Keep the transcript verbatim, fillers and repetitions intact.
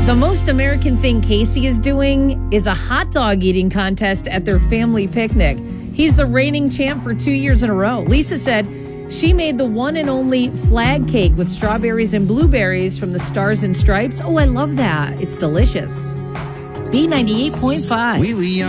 The most American thing Casey is doing is a hot dog eating contest at their family picnic. He's the reigning champ for two years in a row. Lisa said she made the one and only flag cake with strawberries and blueberries from the Stars and Stripes. Oh, I love that. It's delicious. B ninety-eight point five. We were young.